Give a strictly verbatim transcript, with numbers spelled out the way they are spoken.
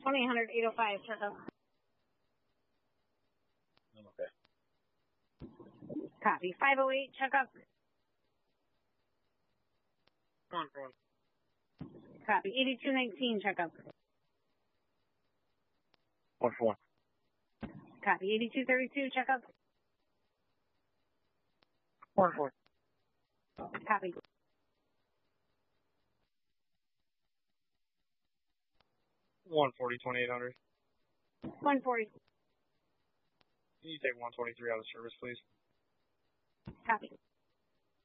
twenty hundred, eight oh five, checkup. I'm okay. Copy. five oh eight, checkup. One for one. Copy. eighty-two nineteen, checkup. One for one. Copy. eighty-two thirty-two, checkup. One for one. Copy. One forty, twenty-eight hundred. one forty. Can you take one twenty-three out of service, please? Copy.